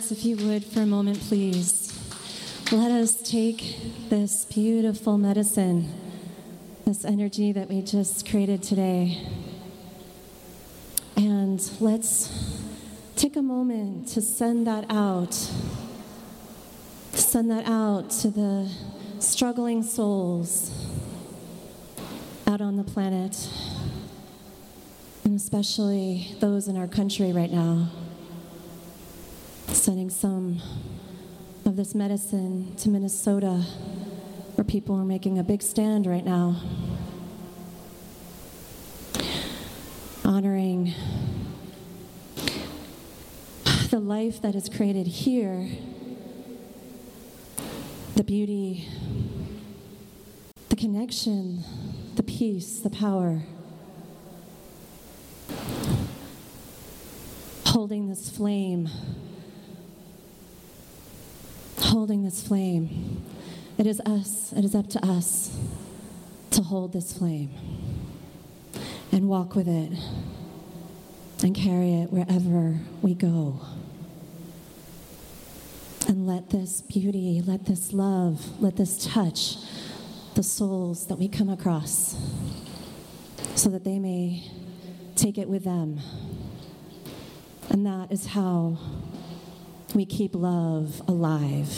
hearts, if you would, for a moment, please. Let us take this beautiful medicine, this energy that we just created today, and let's take a moment to send that out. Send that out to the struggling souls out on the planet, and especially those in our country right now. Sending some of this medicine to Minnesota, where people are making a big stand right now, honoring the life that is created here, the beauty, the connection, the peace, the power. Holding this flame. Holding this flame. It is us, it is up to us to hold this flame and walk with it and carry it wherever we go. And let this beauty, let this love, let this touch the souls that we come across so that they may take it with them. And that is how we keep love alive.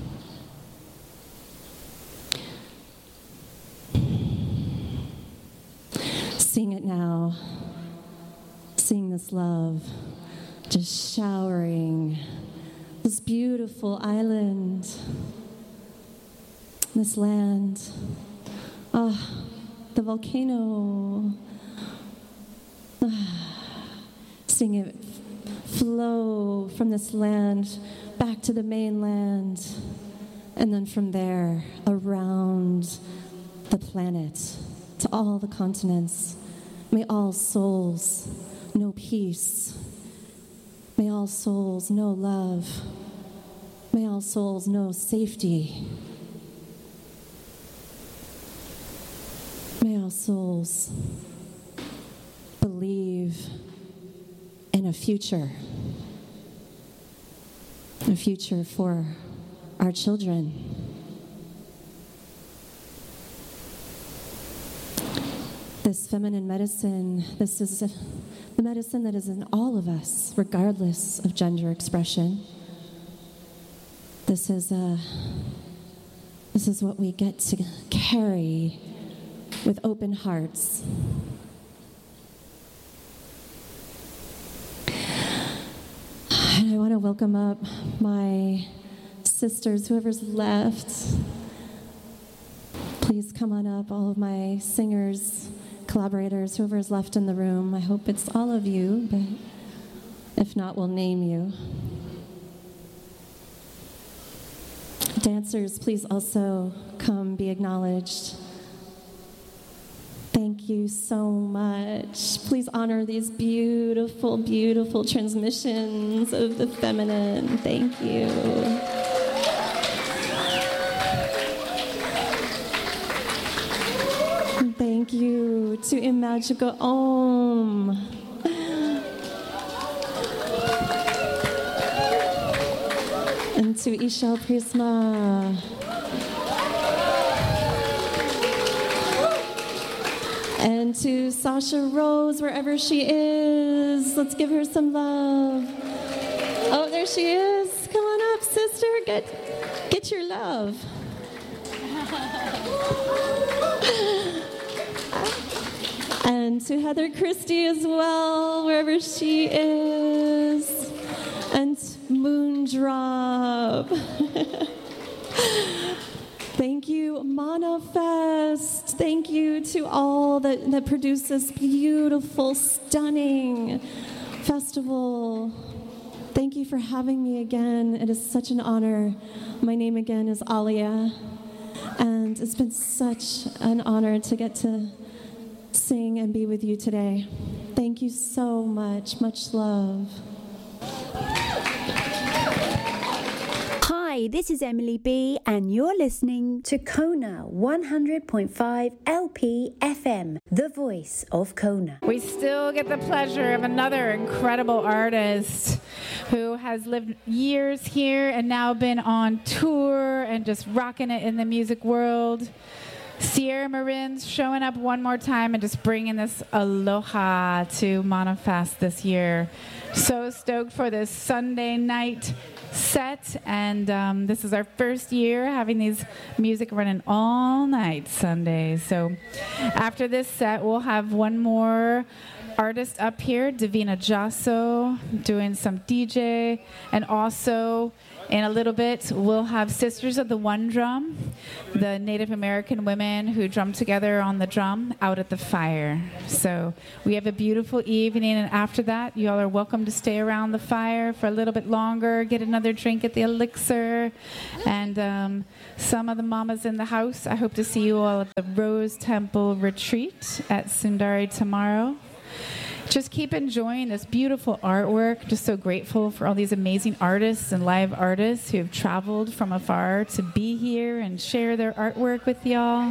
Sing it now. Sing this love, just showering this beautiful island, this land. The volcano. Sing it flow from this land back to the mainland, and then from there around the planet to all the continents. May all souls know peace. May all souls know love. May all souls know safety. May all souls believe in a future for our children. This feminine medicine, this is the medicine that is in all of us, regardless of gender expression. This is what we get to carry with open hearts. And I want to welcome up my sisters, whoever's left. Please come on up, all of my singers, collaborators, whoever's left in the room. I hope it's all of you, but if not, we'll name you. Dancers, please also come be acknowledged. Thank you so much. Please honor these beautiful, beautiful transmissions of the feminine. Thank you. Thank you to Imagica Om. And to Ishal Prisma. And to Sasha Rose, wherever she is. Let's give her some love. Oh, there she is. Come on up, sister. Get your love. And to Heather Christie as well, wherever she is. And Moondrop. Thank you, Manifest. Thank you to all that produce this beautiful, stunning festival. Thank you for having me again. It is such an honor. My name again is Alia, and it's been such an honor to get to sing and be with you today. Thank you so much. Much love. Hi, Hey, this is Emily B, and you're listening to Kona 100.5 LP FM, the voice of Kona. We still get the pleasure of another incredible artist who has lived years here and now been on tour and just rocking it in the music world. Sierra Marin's showing up one more time and just bringing this aloha to Manifest this year. So stoked for this Sunday night set, and this is our first year having these music running all night Sundays. So after this set, we'll have one more artist up here, Davina Jasso, doing some DJ, and also in a little bit, we'll have Sisters of the One Drum, the Native American women who drum together on the drum out at the fire. So we have a beautiful evening, and after that, you all are welcome to stay around the fire for a little bit longer, get another drink at the Elixir, and some of the mamas in the house, I hope to see you all at the Rose Temple Retreat at Sundari tomorrow. Just keep enjoying this beautiful artwork. Just so grateful for all these amazing artists and live artists who have traveled from afar to be here and share their artwork with y'all.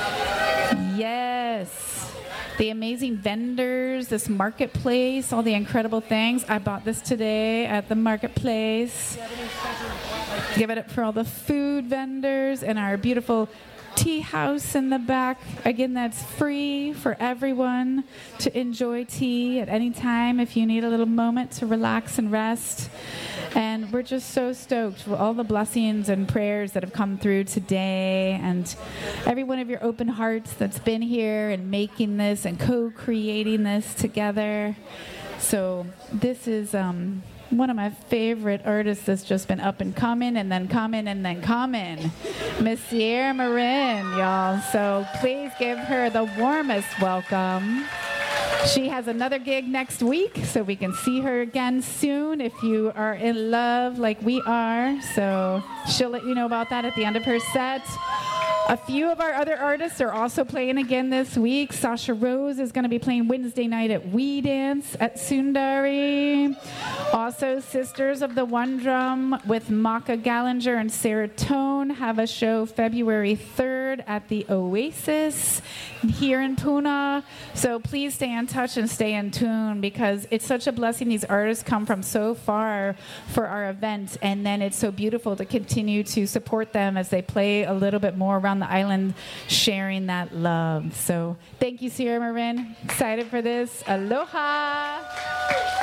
Yes. The amazing vendors, this marketplace, all the incredible things. I bought this today at the marketplace. Give it up for all the food vendors and our beautiful tea house in the back. Again, that's free for everyone to enjoy tea at any time if you need a little moment to relax and rest. And we're just so stoked for all the blessings and prayers that have come through today, and every one of your open hearts that's been here and making this and co-creating this together. So this is one of my favorite artists that's just been up and coming and then coming and then coming, Miss Sierra Marin, y'all. So please give her the warmest welcome. She has another gig next week, so we can see her again soon if you are in love like we are. So she'll let you know about that at the end of her set. A few of our other artists are also playing again this week. Sasha Rose is going to be playing Wednesday night at We Dance at Sundari. Also, Sisters of the One Drum with Maka Gallinger and Sarah Tone have a show February 3rd at the Oasis here in Pune. So please stay in touch and stay in tune, because it's such a blessing. These artists come from so far for our event, and then it's so beautiful to continue to support them as they play a little bit more around the island, sharing that love. So thank you, Sierra Marin. Excited for this. Aloha.